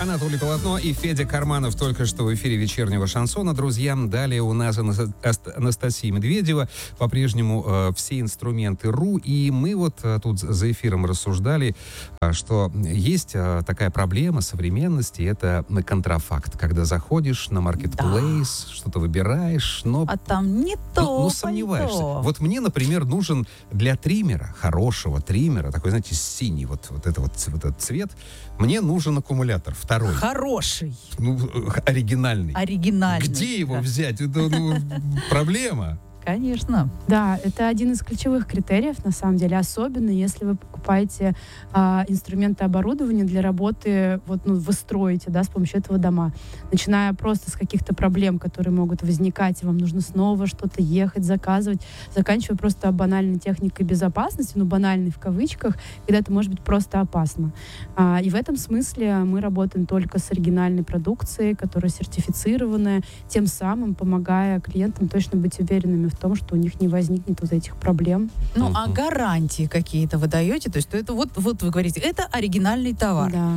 Анатолий Полотно и Федя Карманов только что в эфире вечернего шансона. Друзья, далее у нас Анастасия Медведева. По-прежнему все инструменты РУ. И мы вот тут за эфиром рассуждали, что есть такая проблема современности. Это контрафакт. Когда заходишь на маркетплейс, что-то выбираешь, но... А там не то, сомневаешься. то. Вот мне, например, нужен для триммера, хорошего триммера, такой, знаете, синий, вот этот цвет, мне нужен аккумулятор второй. Хороший. Оригинальный. Оригинальный. Где его взять? Это проблема. Конечно. Да, это один из ключевых критериев, на самом деле, особенно если вы покупаете инструменты оборудования для работы, вы строите, с помощью этого дома. Начиная просто с каких-то проблем, которые могут возникать, и вам нужно снова что-то ехать, заказывать, заканчивая просто банальной техникой безопасности, банальной в кавычках, когда это может быть просто опасно. И в этом смысле мы работаем только с оригинальной продукцией, которая сертифицированная, тем самым помогая клиентам точно быть уверенными в том, что у них не возникнет вот этих проблем. А гарантии какие-то вы даете? То есть это вот вы говорите, это оригинальный товар. Да.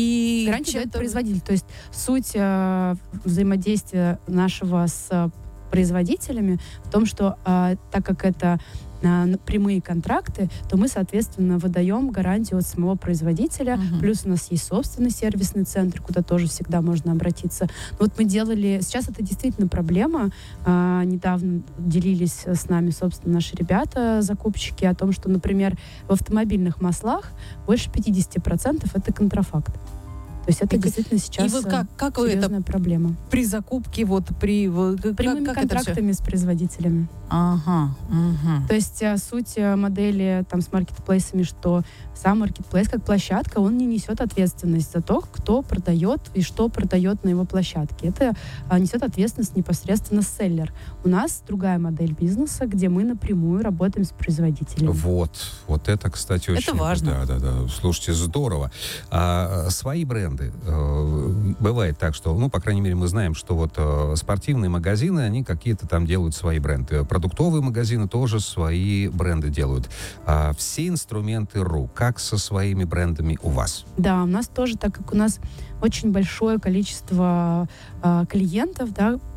И гарантию дает производитель. То есть суть взаимодействия нашего с производителями в том, что так как это прямые контракты, то мы, соответственно, выдаем гарантию от самого производителя. Плюс у нас есть собственный сервисный центр, куда тоже всегда можно обратиться. Мы делали... Сейчас это действительно проблема. Недавно делились с нами, собственно, наши ребята, закупщики, о том, что, например, в автомобильных маслах больше 50% это контрафакт. То есть это действительно сейчас серьезная проблема. При закупке, прямыми контрактами с производителями. Ага. То есть суть модели с маркетплейсами, что сам маркетплейс как площадка, он не несет ответственность за то, кто продает и что продает на его площадке. Это несет ответственность непосредственно селлер. У нас другая модель бизнеса, где мы напрямую работаем с производителем. Вот это, кстати, очень... Это важно. Да. Слушайте, здорово. Свои бренды. Бывает так, что, по крайней мере, мы знаем, что спортивные магазины, они какие-то там делают свои бренды. Продуктовые магазины тоже свои бренды делают. Все инструменты РУ, как со своими брендами у вас? Да, у нас тоже, так как у нас очень большое количество клиентов,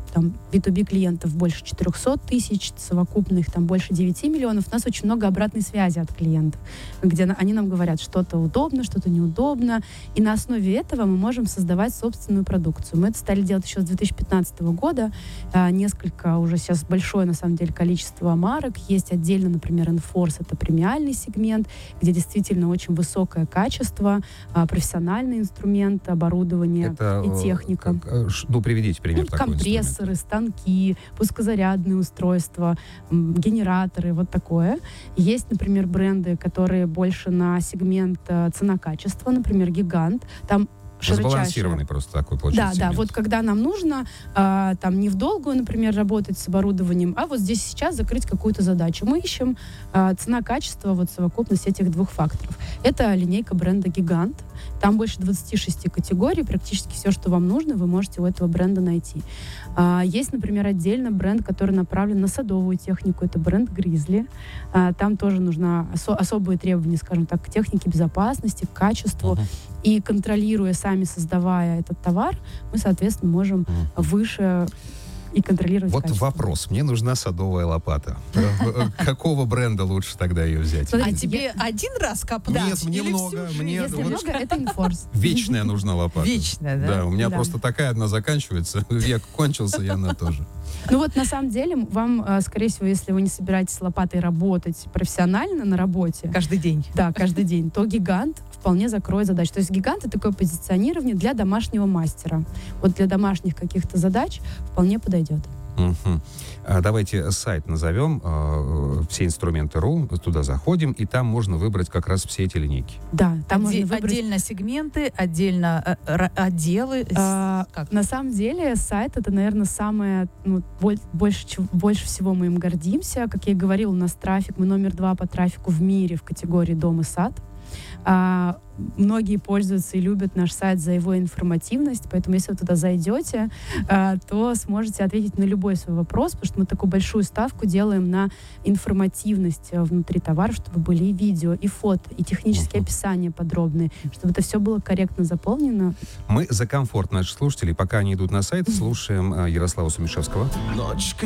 B2B клиентов больше 400 тысяч, совокупных больше 9 миллионов. У нас очень много обратной связи от клиентов, где они нам говорят, что-то удобно, что-то неудобно. И на основе этого мы можем создавать собственную продукцию. Мы это стали делать еще с 2015 года. Несколько, уже сейчас большое, на самом деле, количество марок. Есть отдельно, например, Enforce, это премиальный сегмент, где действительно очень высокое качество, профессиональный инструмент, оборудование и техника. Приведите пример такой инструмент. Станки, пускозарядные устройства, генераторы, такое. Есть, например, бренды, которые больше на сегмент цена-качество, например, Гигант. Там сбалансированный просто такой получается сегмент. Да, когда нам нужно не в долгую, например, работать с оборудованием, а здесь сейчас закрыть какую-то задачу. Мы ищем цена-качество, совокупность этих двух факторов. Это линейка бренда Гигант. Там больше 26 категорий, практически все, что вам нужно, вы можете у этого бренда найти. Есть, например, отдельно бренд, который направлен на садовую технику, это бренд Grizzly. Там тоже нужны особые требования, скажем так, к технике безопасности, к качеству. И контролируя, сами создавая этот товар, мы, соответственно, можем выше и контролировать качество. Вопрос. Мне нужна садовая лопата. Какого бренда лучше тогда ее взять? Тебе один раз копнуть? Нет, мне много. Если много, это Enforce. Вечная нужна лопата. Вечная, да? Да, у меня просто такая одна заканчивается. Век кончился, и она тоже. На самом деле, вам, скорее всего, если вы не собираетесь с лопатой работать профессионально на работе... Каждый день. Да, каждый день. То Гигант вполне закроет задачу. То есть Гигант — это такое позиционирование для домашнего мастера. Для домашних каких-то задач вполне подойдет. Давайте сайт назовем, все инструменты РУ, туда заходим, и там можно выбрать как раз все эти линейки. Да, там можно выбрать... Отдельно сегменты, отдельно отделы. На самом деле сайт — это, наверное, самое... больше всего мы им гордимся. Как я и говорила, у нас трафик, мы номер 2 по трафику в мире в категории «Дом и сад». Многие пользуются и любят наш сайт за его информативность, поэтому если вы туда зайдете, то сможете ответить на любой свой вопрос, потому что мы такую большую ставку делаем на информативность внутри товара, чтобы были и видео, и фото, и технические описания подробные, чтобы это все было корректно заполнено. Мы за комфорт наших слушателей, пока они идут на сайт, слушаем Ярослава Сумишевского. Ночь